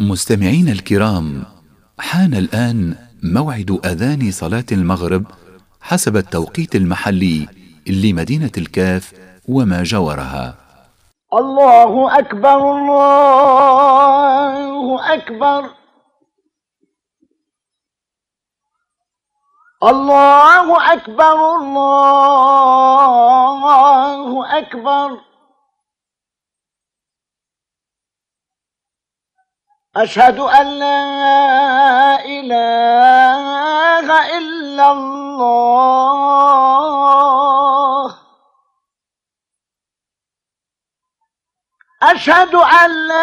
مستمعين الكرام، حان الآن موعد أذان صلاة المغرب حسب التوقيت المحلي لمدينة الكاف وما جاورها. الله أكبر الله أكبر الله أكبر الله أكبر أشهد أن لا إله إلا الله أشهد أن لا